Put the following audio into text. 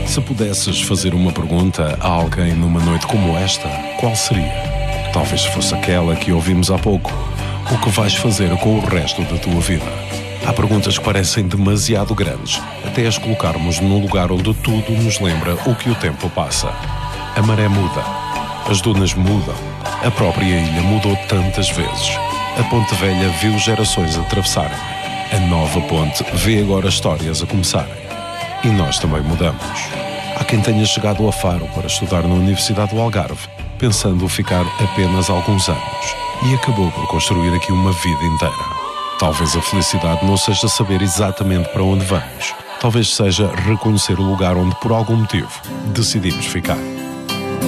Se pudesses fazer uma pergunta a alguém numa noite como esta, qual seria? Talvez fosse aquela que ouvimos há pouco. O que vais fazer com o resto da tua vida? Há perguntas que parecem demasiado grandes, até as colocarmos num lugar onde tudo nos lembra o que o tempo passa. A maré muda, as dunas mudam, a própria ilha mudou tantas vezes. A Ponte Velha viu gerações atravessarem. A nova ponte vê agora histórias a começarem. E nós também mudamos. Há quem tenha chegado a Faro para estudar na Universidade do Algarve, pensando ficar apenas alguns anos, e acabou por construir aqui uma vida inteira. Talvez a felicidade não seja saber exatamente para onde vamos. Talvez seja reconhecer o lugar onde, por algum motivo, decidimos ficar.